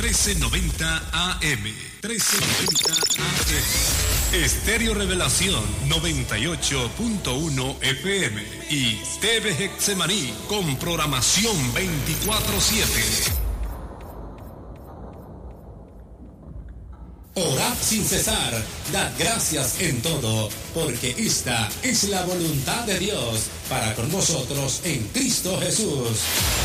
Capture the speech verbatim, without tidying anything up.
trece noventa A M. trece noventa A M. Estéreo Revelación noventa y ocho punto uno F M. Y T V Getsemaní con programación veinticuatro siete. Orad sin cesar, dad gracias en todo, porque esta es la voluntad de Dios para con vosotros en Cristo Jesús.